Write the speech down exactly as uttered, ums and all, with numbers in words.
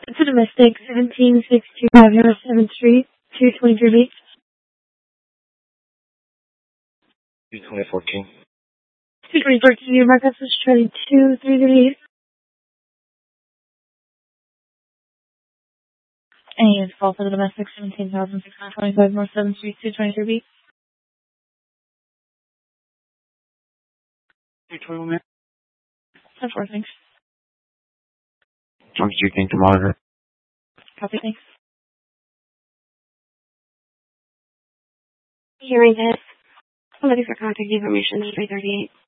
It's a domestic, seventeen six two five North seventh Street, two twenty-three B. two twenty fourteen. two twenty fourteen, your markup is Charlie two three three eight. Any is call for the domestic, seventeen thousand six hundred twenty-five North seventh Street, two twenty-three B. two twenty-one. That's four, thanks. twenty-two, think to monitor. Copy, thanks. Hearing this. I'm looking for contact information, three thirty-eight.